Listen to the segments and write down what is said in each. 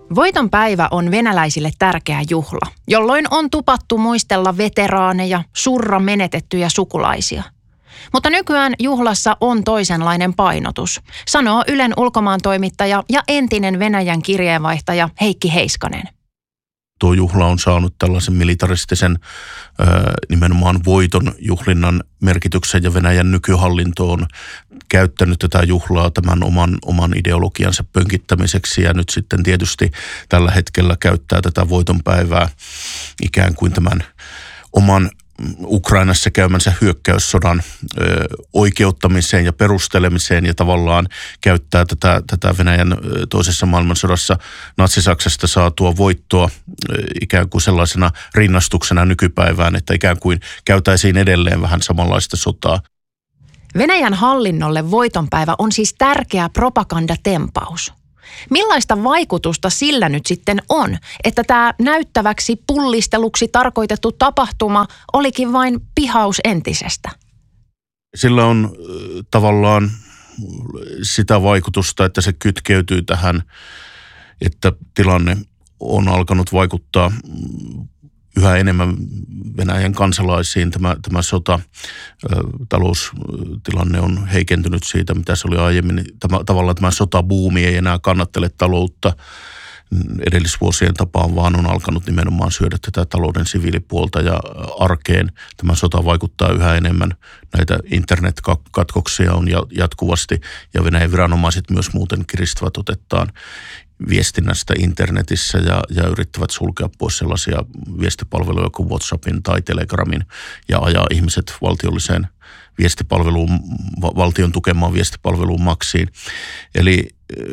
Voiton päivä on venäläisille tärkeä juhla, jolloin on tupattu muistella veteraaneja, surra menetettyjä sukulaisia. Mutta nykyään juhlassa on toisenlainen painotus, sanoo Ylen ulkomaantoimittaja ja entinen Venäjän kirjeenvaihtaja Heikki Heiskanen. Tuo juhla on saanut tällaisen militaristisen nimenomaan voiton juhlinnan merkityksen ja Venäjän nykyhallinto on käyttänyt tätä juhlaa tämän oman ideologiansa pönkittämiseksi ja nyt sitten tietysti tällä hetkellä käyttää tätä voitonpäivää ikään kuin tämän oman Ukrainassa käymänsä hyökkäyssodan oikeuttamiseen ja perustelemiseen ja tavallaan käyttää tätä Venäjän toisessa maailmansodassa Natsi-Saksasta saatua voittoa ikään kuin sellaisena rinnastuksena nykypäivään, että ikään kuin käytäisiin edelleen vähän samanlaista sotaa. Venäjän hallinnolle voitonpäivä on siis tärkeä propagandatempaus. Millaista vaikutusta sillä nyt sitten on, että tämä näyttäväksi pullisteluksi tarkoitettu tapahtuma olikin vain pihaus entisestä? Sillä on tavallaan sitä vaikutusta, että se kytkeytyy tähän, että tilanne on alkanut vaikuttaa yhä enemmän Venäjän kansalaisiin. Tämä taloustilanne on heikentynyt siitä, mitä se oli aiemmin. Tavallaan tämä sotabuumi ei enää kannattele taloutta edellisvuosien tapaan, vaan on alkanut nimenomaan syödä tätä talouden siviilipuolta ja arkeen. Tämä sota vaikuttaa yhä enemmän. Näitä internetkatkoksia on jatkuvasti ja Venäjän viranomaiset myös muuten kiristävät otettaan viestinnästä internetissä ja yrittävät sulkea pois sellaisia viestipalveluja kuin WhatsAppin tai Telegramin ja ajaa ihmiset valtiolliseen viestipalveluun, valtion tukemaan viestipalveluun maksiin. Eli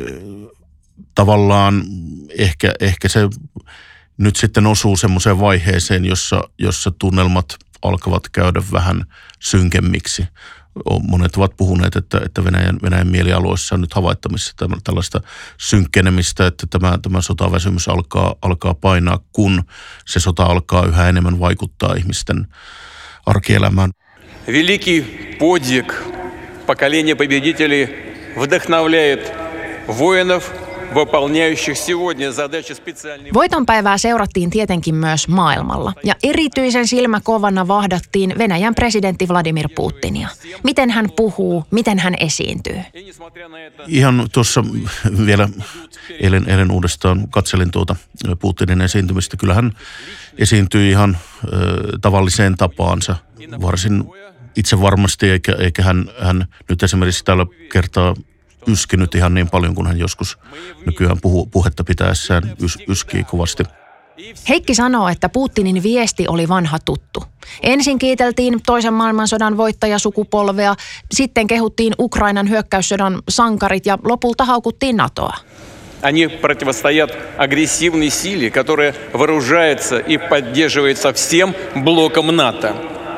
tavallaan ehkä se nyt sitten osuu semmoiseen vaiheeseen, jossa tunnelmat alkavat käydä vähän synkemmiksi. Monet ovat puhuneet, että Venäjän mielialoissa on nyt havaittamissa tällaista synkkenemistä, että tämä sotaväsymys alkaa painaa, kun se sota alkaa yhä enemmän vaikuttaa ihmisten arkielämään. Великий подвиг поколения победителей вдохновляет воинов, выполняющих сегодня задачи специальной. Voitonpäivää seurattiin tietenkin myös maailmalla ja erityisen silmäkovana vahdattiin Venäjän presidentti Vladimir Putinia. Miten hän puhuu, miten hän esiintyy. Ihan tuossa vielä eilen uudestaan katselin tuota Putinin esiintymistä. Kyllä hän esiintyi ihan tavalliseen tapaansa varsin itse varmasti, eikä hän nyt esimerkiksi tällä kertaa yskinyt ihan niin paljon, kun hän joskus nykyään puhetta pitäessään yskii kovasti. Heikki sanoo, että Putinin viesti oli vanha tuttu. Ensin kiiteltiin toisen maailmansodan voittajasukupolvea, sitten kehuttiin Ukrainan hyökkäyssodan sankarit ja lopulta haukuttiin NATOa. Они противостоят агрессивной силе, которая вооружается и поддерживается всем блоком НАТО.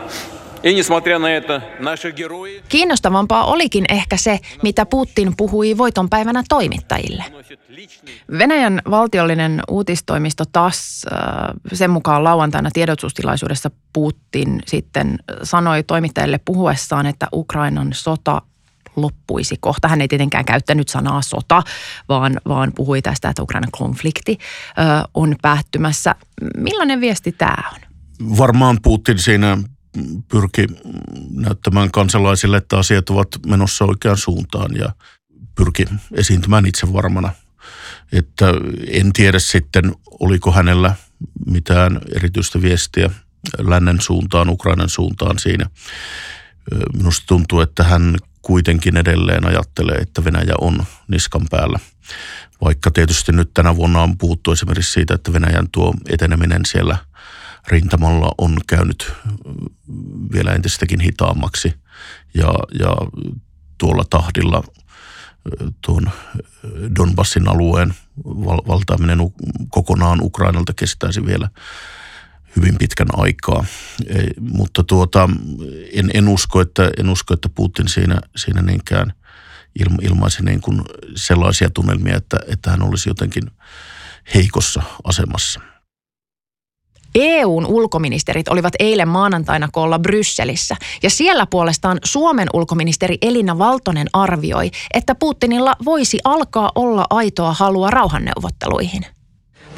Kiinnostavampaa olikin ehkä se, mitä Putin puhui voitonpäivänä toimittajille. Venäjän valtiollinen uutistoimisto TASS, sen mukaan lauantaina tiedotustilaisuudessa Putin sitten sanoi toimittajille puhuessaan, että Ukrainan sota loppuisi kohta. Hän ei tietenkään käyttänyt sanaa sota, vaan puhui tästä, että Ukrainan konflikti on päättymässä. Millainen viesti tämä on? Varmaan Putin siinä pyrki näyttämään kansalaisille, että asiat ovat menossa oikeaan suuntaan ja pyrki esiintymään itse varmana. Että en tiedä sitten, oliko hänellä mitään erityistä viestiä lännen suuntaan, Ukrainan suuntaan siinä. Minusta tuntuu, että hän kuitenkin edelleen ajattelee, että Venäjä on niskan päällä. Vaikka tietysti nyt tänä vuonna on puhuttu esimerkiksi siitä, että Venäjän tuo eteneminen siellä rintamalla on käynyt vielä entistäkin hitaammaksi ja tuolla tahdilla tuon Donbassin alueen valtaaminen kokonaan Ukrainalta kestäisi vielä hyvin pitkän aikaa. Mutta en usko, että Putin siinä niinkään ilmaisi niin kuin sellaisia tunnelmia, että hän olisi jotenkin heikossa asemassa. EU:n ulkoministerit olivat eilen maanantaina koolla Brysselissä ja siellä puolestaan Suomen ulkoministeri Elina Valtonen arvioi, että Putinilla voisi alkaa olla aitoa halua rauhanneuvotteluihin.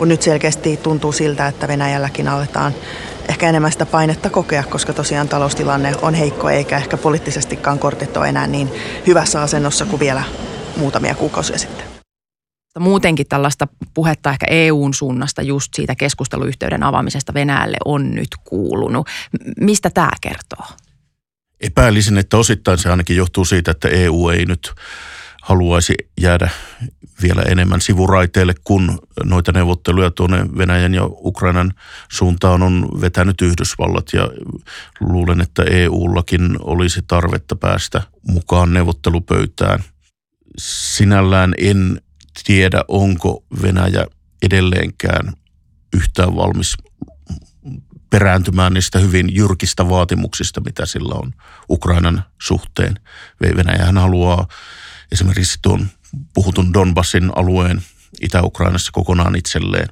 kun nyt selkeästi tuntuu siltä, että Venäjälläkin aletaan ehkä enemmän sitä painetta kokea, koska tosiaan taloustilanne on heikko eikä ehkä poliittisestikaan kortit ole enää niin hyvässä asennossa kuin vielä muutamia kuukausia sitten. Muutenkin tällaista puhetta ehkä EUn suunnasta just siitä keskusteluyhteyden avaamisesta Venäjälle on nyt kuulunut. Mistä tämä kertoo? Epäilisin, että osittain se ainakin johtuu siitä, että EU ei nyt haluaisi jäädä vielä enemmän sivuraiteille, kun noita neuvotteluja tuonne Venäjän ja Ukrainan suuntaan on vetänyt Yhdysvallat. Ja luulen, että EUllakin olisi tarvetta päästä mukaan neuvottelupöytään. Sinällään en tiedä, onko Venäjä edelleenkään yhtään valmis perääntymään niistä hyvin jyrkistä vaatimuksista, mitä sillä on Ukrainan suhteen. Venäjähän haluaa esimerkiksi tuon puhutun Donbassin alueen Itä-Ukrainassa kokonaan itselleen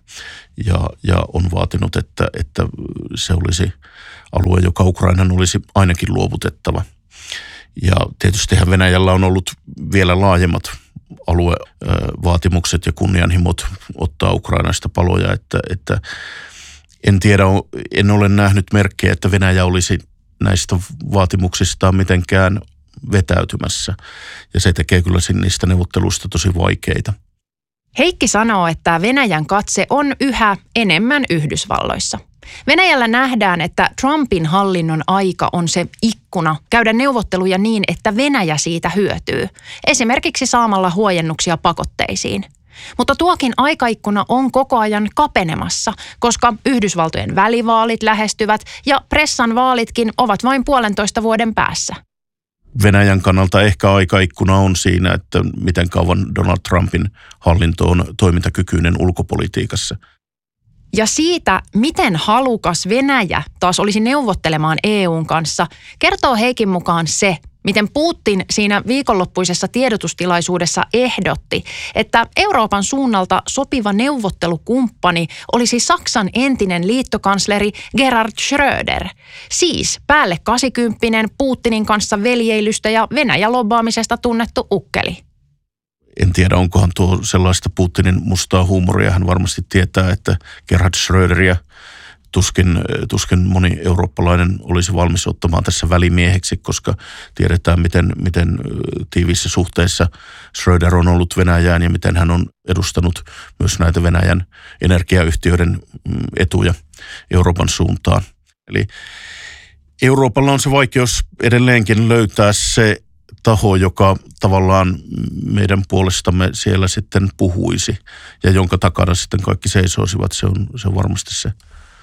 ja on vaatinut, että se olisi alue, joka Ukrainan olisi ainakin luovutettava. Ja tietystihän Venäjällä on ollut vielä laajemmat aluevaatimukset ja kunnianhimot ottaa Ukrainasta paloja, että en tiedä, en ole nähnyt merkkejä, että Venäjä olisi näistä vaatimuksistaan mitenkään vetäytymässä. Ja se tekee kyllä niistä neuvotteluista tosi vaikeita. Heikki sanoo, että Venäjän katse on yhä enemmän Yhdysvalloissa. Venäjällä nähdään, että Trumpin hallinnon aika on se ikkuna käydä neuvotteluja niin, että Venäjä siitä hyötyy. Esimerkiksi saamalla huojennuksia pakotteisiin. Mutta tuokin aikaikkuna on koko ajan kapenemassa, koska Yhdysvaltojen välivaalit lähestyvät ja pressan vaalitkin ovat vain 1,5 vuoden päässä. Venäjän kannalta ehkä aikaikkuna on siinä, että miten kauan Donald Trumpin hallinto on toimintakykyinen ulkopolitiikassa. Ja siitä, miten halukas Venäjä taas olisi neuvottelemaan EUn kanssa, kertoo Heikin mukaan se, miten Putin siinä viikonloppuisessa tiedotustilaisuudessa ehdotti, että Euroopan suunnalta sopiva neuvottelukumppani olisi Saksan entinen liittokansleri Gerhard Schröder. Siis päälle 80 Putinin kanssa veljeilystä ja Venäjä-lobbaamisesta tunnettu ukkeli. En tiedä, onkohan tuo sellaista Putinin mustaa huumoria. Hän varmasti tietää, että Gerhard Schröderiä tuskin moni eurooppalainen olisi valmis ottamaan tässä välimieheksi, koska tiedetään, miten tiiviissä suhteessa Schröder on ollut Venäjään ja miten hän on edustanut myös näitä Venäjän energiayhtiöiden etuja Euroopan suuntaan. Eli Euroopalla on se vaikeus edelleenkin löytää se taho, joka tavallaan meidän puolestamme siellä sitten puhuisi ja jonka takana sitten kaikki seisoisivat. Se on varmasti se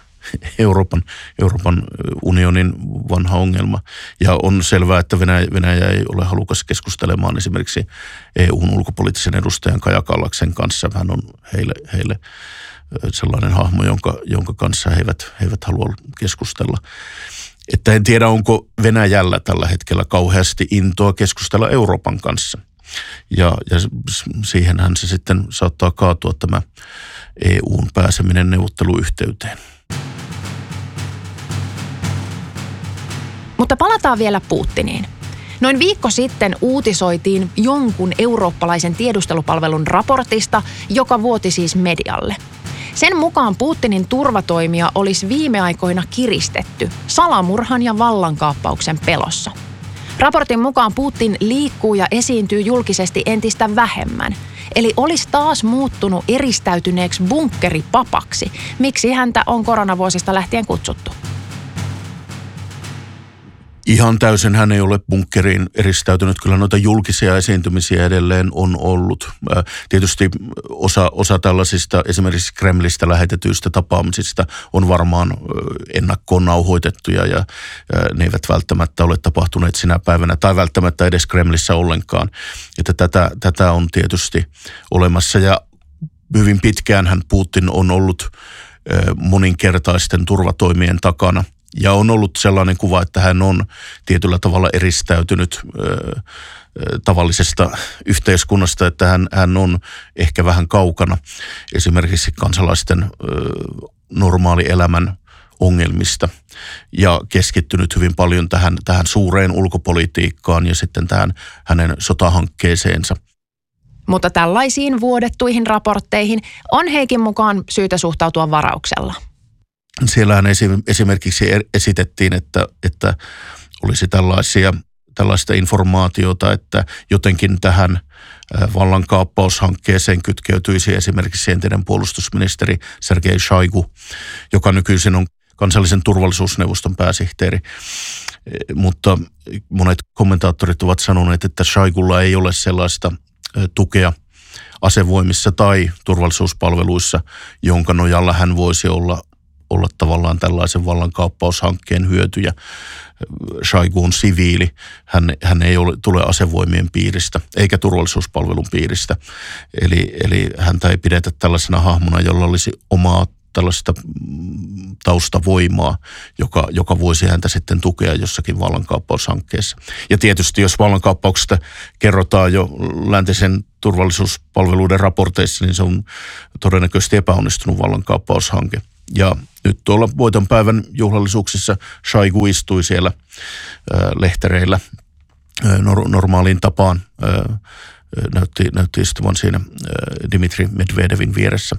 Euroopan unionin vanha ongelma. Ja on selvää, että Venäjä ei ole halukas keskustelemaan esimerkiksi EU:n ulkopoliittisen edustajan Kaja Kallaksen kanssa. Hän on heille sellainen hahmo, jonka kanssa he eivät halua keskustella. Että en tiedä, onko Venäjällä tällä hetkellä kauheasti intoa keskustella Euroopan kanssa. Ja siihenhän se sitten saattaa kaatua tämä EU:n pääseminen neuvotteluyhteyteen. Mutta palataan vielä Putiniin. Noin viikko sitten uutisoitiin jonkun eurooppalaisen tiedustelupalvelun raportista, joka vuoti siis medialle. Sen mukaan Putinin turvatoimia olisi viime aikoina kiristetty salamurhan ja vallankaappauksen pelossa. Raportin mukaan Putin liikkuu ja esiintyy julkisesti entistä vähemmän. Eli olisi taas muuttunut eristäytyneeksi bunkkeripapaksi, miksi häntä on koronavuosista lähtien kutsuttu. Ihan täysin hän ei ole bunkkeriin eristäytynyt. Kyllä noita julkisia esiintymisiä edelleen on ollut. Tietysti osa tällaisista esimerkiksi Kremlistä lähetetyistä tapaamisista on varmaan ennakkoon nauhoitettuja ja ne eivät välttämättä ole tapahtuneet sinä päivänä tai välttämättä edes Kremlissä ollenkaan. Että tätä on tietysti olemassa ja hyvin pitkäänhän Putin on ollut moninkertaisten turvatoimien takana. Ja on ollut sellainen kuva, että hän on tietyllä tavalla eristäytynyt tavallisesta yhteiskunnasta, että hän on ehkä vähän kaukana esimerkiksi kansalaisten normaalielämän ongelmista ja keskittynyt hyvin paljon tähän suureen ulkopolitiikkaan ja sitten tähän hänen sotahankkeeseensa. Mutta tällaisiin vuodettuihin raportteihin on Heikin mukaan syytä suhtautua varauksella. Siellähän esimerkiksi esitettiin, että olisi tällaista informaatiota, että jotenkin tähän vallankaappaushankkeeseen kytkeytyisi esimerkiksi entinen puolustusministeri Sergei Šoigu, joka nykyisin on kansallisen turvallisuusneuvoston pääsihteeri. Mutta monet kommentaattorit ovat sanoneet, että Šoigulla ei ole sellaista tukea asevoimissa tai turvallisuuspalveluissa, jonka nojalla hän voisi olla tavallaan tällaisen vallankaappaushankkeen hyötyjä. Šoigu on siviili, hän ei tule asevoimien piiristä eikä turvallisuuspalvelun piiristä. Eli häntä ei pidetä tällaisena hahmona, jolla olisi omaa tällaista taustavoimaa, joka voisi häntä sitten tukea jossakin vallankaappaushankkeessa. Ja tietysti jos vallankaappauksesta kerrotaan jo läntisen turvallisuuspalveluiden raporteissa, niin se on todennäköisesti epäonnistunut vallankaappaushanke. Ja nyt tuolla voitonpäivän juhlallisuuksissa Šoigu istui siellä lehtereillä normaaliin tapaan. Näytti istuvan siinä Dmitri Medvedevin vieressä.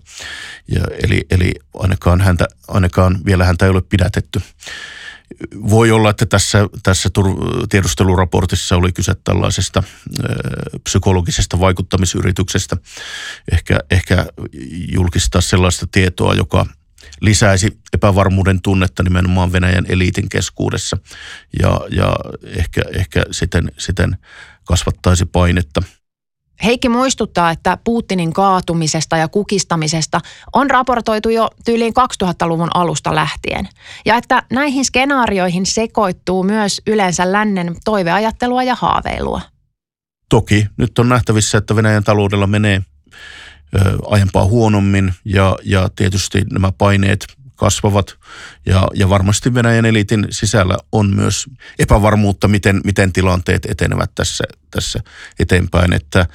Eli ainakaan vielä häntä ei ole pidätetty. Voi olla, että tässä tiedusteluraportissa oli kyse tällaisesta psykologisesta vaikuttamisyrityksestä. Ehkä julkistaa sellaista tietoa, joka lisäisi epävarmuuden tunnetta nimenomaan Venäjän eliitin keskuudessa ja ehkä siten kasvattaisi painetta. Heikki muistuttaa, että Putinin kaatumisesta ja kukistamisesta on raportoitu jo tyyliin 2000-luvun alusta lähtien. Ja että näihin skenaarioihin sekoittuu myös yleensä lännen toiveajattelua ja haaveilua. Toki nyt on nähtävissä, että Venäjän taloudella menee aiempaa huonommin ja tietysti nämä paineet kasvavat ja varmasti Venäjän eliitin sisällä on myös epävarmuutta, miten tilanteet etenevät tässä eteenpäin,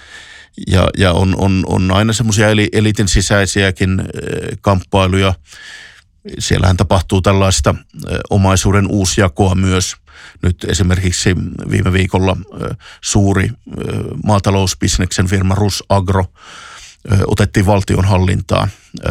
ja on aina semmoisia eliitin sisäisiäkin kamppailuja. Siellähän tapahtuu tällaista omaisuuden uusjakoa myös. Nyt esimerkiksi viime viikolla suuri maatalousbisneksen firma Rusagro otettiin valtion hallintaan,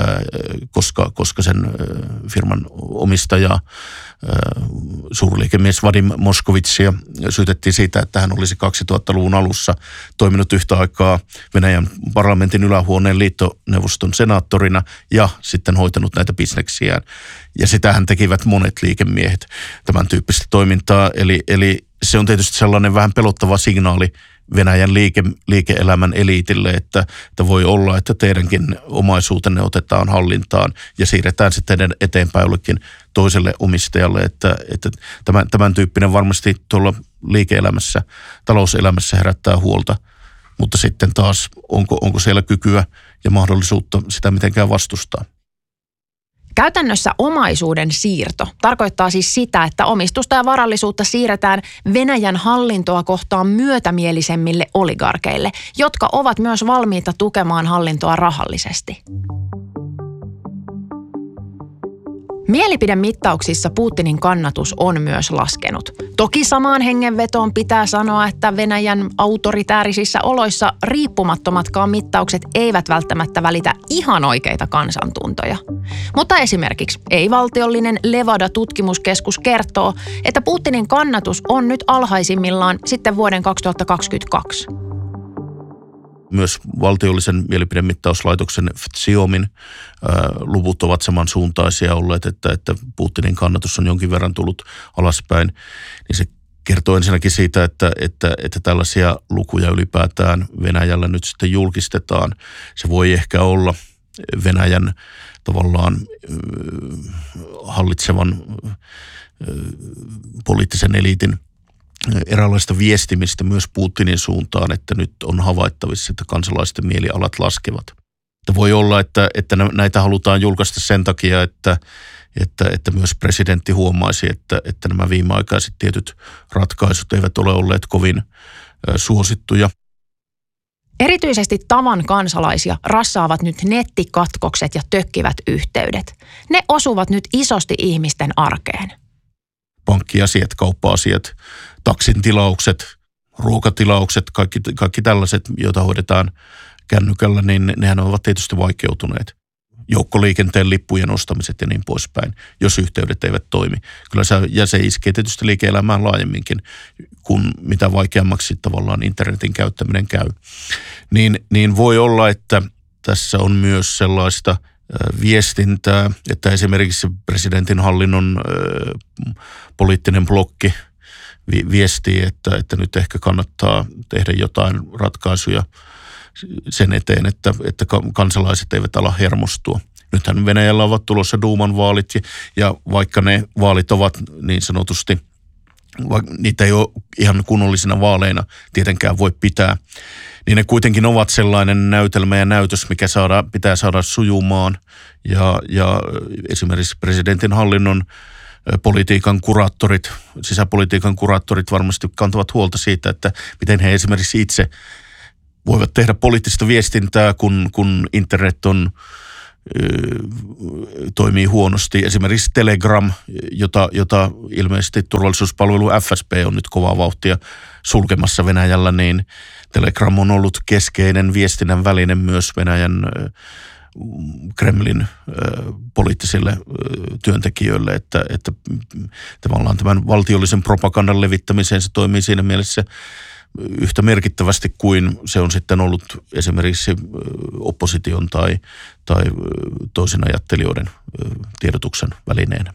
koska sen firman omistaja suurliikemies Vadim Moskovitsia syytettiin siitä, että hän olisi 2000-luvun alussa toiminut yhtä aikaa Venäjän parlamentin ylähuoneen liittoneuvoston senaattorina ja sitten hoitanut näitä bisneksiään. Ja sitähän tekivät monet liikemiehet, tämän tyyppistä toimintaa. Eli se on tietysti sellainen vähän pelottava signaali Venäjän liike-elämän eliitille, että voi olla, että teidänkin omaisuutenne otetaan hallintaan ja siirretään sitten eteenpäin jollekin toiselle omistajalle, että tämän tyyppinen varmasti tuolla liike-elämässä, talouselämässä herättää huolta, mutta sitten taas onko siellä kykyä ja mahdollisuutta sitä mitenkään vastustaa. Käytännössä omaisuuden siirto tarkoittaa siis sitä, että omistusta ja varallisuutta siirretään Venäjän hallintoa kohtaan myötämielisemmille oligarkeille, jotka ovat myös valmiita tukemaan hallintoa rahallisesti. Mielipidemittauksissa Putinin kannatus on myös laskenut. Toki samaan hengenvetoon pitää sanoa, että Venäjän autoritäärisissä oloissa riippumattomatkaan mittaukset eivät välttämättä välitä ihan oikeita kansantuntoja. Mutta esimerkiksi ei-valtiollinen Levada-tutkimuskeskus kertoo, että Putinin kannatus on nyt alhaisimmillaan sitten vuoden 2022. Myös valtiollisen mielipidemittauslaitoksen FTSIOMin luvut ovat samansuuntaisia olleet, että Putinin kannatus on jonkin verran tullut alaspäin. Niin se kertoo ensinnäkin siitä, että tällaisia lukuja ylipäätään Venäjällä nyt sitten julkistetaan. Se voi ehkä olla Venäjän tavallaan hallitsevan poliittisen eliitin eräänlaista viestimistä myös Putinin suuntaan, että nyt on havaittavissa, että kansalaisten mielialat laskevat. Että voi olla, että näitä halutaan julkaista sen takia, että myös presidentti huomaisi, että nämä viimeaikaiset tietyt ratkaisut eivät ole olleet kovin suosittuja. Erityisesti tavan kansalaisia rassaavat nyt nettikatkokset ja tökkivät yhteydet. Ne osuvat nyt isosti ihmisten arkeen. Pankkiasiat, kauppa-asiat, taksin tilaukset, ruokatilaukset, kaikki tällaiset, joita hoidetaan kännykällä, niin nehän ovat tietysti vaikeutuneet. Joukkoliikenteen lippujen ostamiset ja niin poispäin, jos yhteydet eivät toimi. Ja se iskee tietysti liike-elämään laajemminkin, kun mitä vaikeammaksi tavallaan internetin käyttäminen käy. Niin voi olla, että tässä on myös sellaista viestintää, että esimerkiksi presidentin hallinnon poliittinen blokki viestii, että nyt ehkä kannattaa tehdä jotain ratkaisuja sen eteen, että kansalaiset eivät ala hermostua. Nythän Venäjällä ovat tulossa Duuman vaalit ja vaikka ne vaalit ovat niin sanotusti, niitä ei ole ihan kunnollisina vaaleina tietenkään voi pitää, niin ne kuitenkin ovat sellainen näytelmä ja näytös, mikä pitää saada sujumaan ja esimerkiksi presidentin hallinnon politiikan kuraattorit, sisäpolitiikan kuraattorit varmasti kantavat huolta siitä, että miten he esimerkiksi itse voivat tehdä poliittista viestintää, kun internet toimii huonosti. Esimerkiksi Telegram, jota ilmeisesti turvallisuuspalvelu FSB on nyt kovaa vauhtia sulkemassa Venäjällä, niin Telegram on ollut keskeinen viestinnän väline myös Venäjän Kremlin poliittisille työntekijöille, että tavallaan tämän valtiollisen propagandan levittämiseen se toimii siinä mielessä yhtä merkittävästi kuin se on sitten ollut esimerkiksi opposition tai toisin ajattelijoiden tiedotuksen välineenä.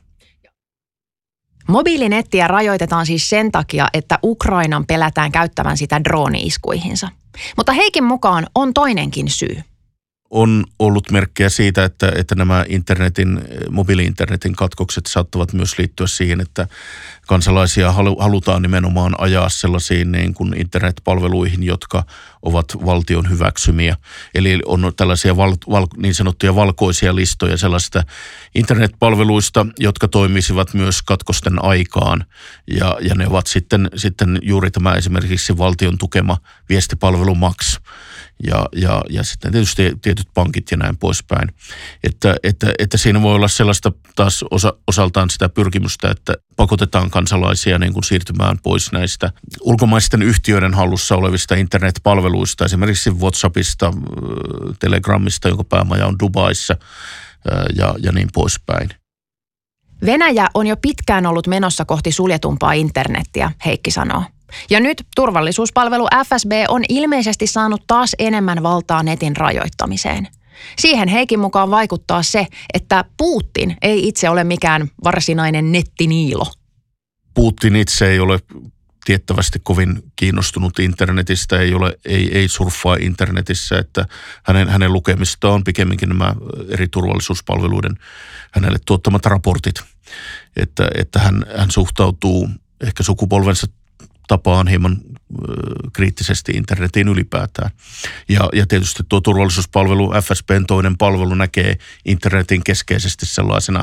Mobiilinettiä rajoitetaan siis sen takia, että Ukrainan pelätään käyttävän sitä drooni-iskuihinsa. Mutta Heikin mukaan on toinenkin syy. On ollut merkkejä siitä, että nämä mobiili-internetin katkokset saattavat myös liittyä siihen, että kansalaisia halutaan nimenomaan ajaa sellaisiin niin kuin internetpalveluihin, jotka ovat valtion hyväksymiä. Eli on tällaisia niin sanottuja valkoisia listoja sellaisista internetpalveluista, jotka toimisivat myös katkosten aikaan. Ja ne ovat sitten juuri tämä esimerkiksi valtion tukema viestipalvelu Max. Ja sitten tietysti tietyt pankit ja näin poispäin. Että siinä voi olla sellaista taas osaltaan sitä pyrkimystä, että pakotetaan kansalaisia niin kuin siirtymään pois näistä ulkomaisten yhtiöiden hallussa olevista internetpalveluista, esimerkiksi WhatsAppista, Telegramista, jonka päämaja on Dubaissa ja niin poispäin. Venäjä on jo pitkään ollut menossa kohti suljetumpaa internettiä, Heikki sanoo. Ja nyt turvallisuuspalvelu FSB on ilmeisesti saanut taas enemmän valtaa netin rajoittamiseen. Siihen Heikin mukaan vaikuttaa se, että Putin ei itse ole mikään varsinainen nettiniilo. Putin itse ei ole tiettävästi kovin kiinnostunut internetistä, ei surffaa internetissä, että hänen lukemistaan on pikemminkin nämä eri turvallisuuspalveluiden hänelle tuottamat raportit, että hän suhtautuu ehkä sukupolvensa tapaan hieman kriittisesti internetiin ylipäätään. Ja tietysti tuo turvallisuuspalvelu, FSB:n toinen palvelu näkee internetin keskeisesti sellaisena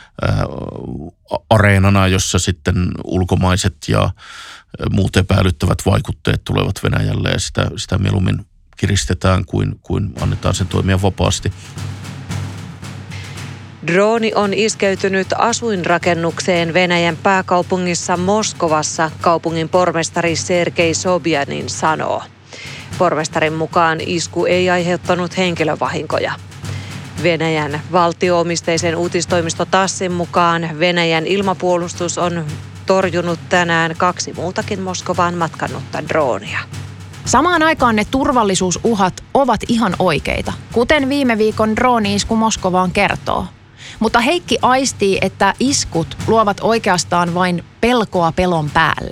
areenana, jossa sitten ulkomaiset ja muut epäilyttävät vaikutteet tulevat Venäjälle ja sitä mieluummin kiristetään kuin annetaan sen toimia vapaasti. Drooni on iskeytynyt asuinrakennukseen Venäjän pääkaupungissa Moskovassa, kaupungin pormestari Sergei Sobjanin sanoo. Pormestarin mukaan isku ei aiheuttanut henkilövahinkoja. Venäjän valtio-omisteisen uutistoimisto TASSin mukaan Venäjän ilmapuolustus on torjunut tänään 2 muutakin Moskovaan matkannutta droonia. Samaan aikaan ne turvallisuusuhat ovat ihan oikeita, kuten viime viikon drooni-isku Moskovaan kertoo. Mutta Heikki aistii, että iskut luovat oikeastaan vain pelkoa pelon päälle.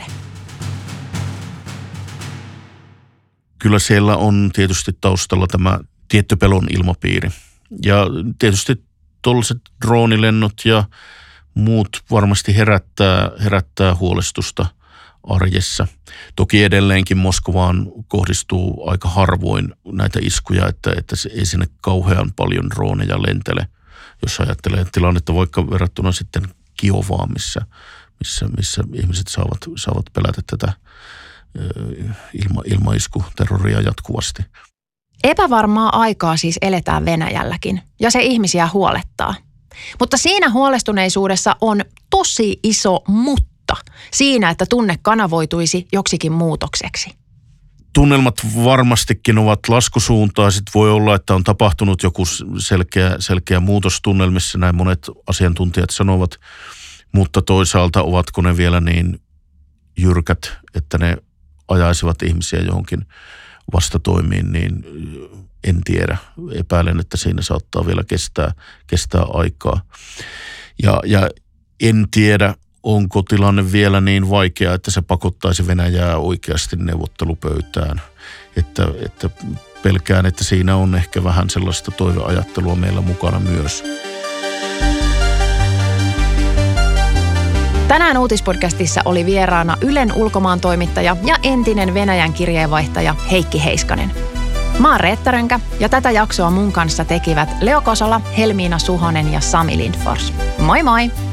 Kyllä siellä on tietysti taustalla tämä tietty pelon ilmapiiri. Ja tietysti tuollaiset droonilennot ja muut varmasti herättää huolestusta arjessa. Toki edelleenkin Moskovaan kohdistuu aika harvoin näitä iskuja, että ei sinne kauhean paljon drooneja lentele. Jos ajattelee tilannetta vaikka verrattuna sitten Kiovaan, missä ihmiset saavat pelätä tätä ilmaiskuterroria jatkuvasti. Epävarmaa aikaa siis eletään Venäjälläkin, ja se ihmisiä huolettaa. Mutta siinä huolestuneisuudessa on tosi iso mutta siinä, että tunne kanavoituisi joksikin muutokseksi. tunnelmat varmastikin ovat laskusuuntaiset. Voi olla, että on tapahtunut joku selkeä muutos tunnelmissa, näin monet asiantuntijat sanovat, mutta toisaalta ovatko ne vielä niin jyrkät, että ne ajaisivat ihmisiä johonkin vastatoimiin, niin en tiedä. Epäilen, että siinä saattaa vielä kestää aikaa. Ja en tiedä, onko tilanne vielä niin vaikea, että se pakottaisi Venäjää oikeasti neuvottelupöytään. Että pelkään, että siinä on ehkä vähän sellaista toiveajattelua meillä mukana myös. Tänään uutispodcastissa oli vieraana Ylen ulkomaantoimittaja ja entinen Venäjän kirjeenvaihtaja Heikki Heiskanen. Mä oon Reetta Rönkä ja tätä jaksoa mun kanssa tekivät Leo Kosola, Helmiina Suhonen ja Sami Lindfors. Moi moi!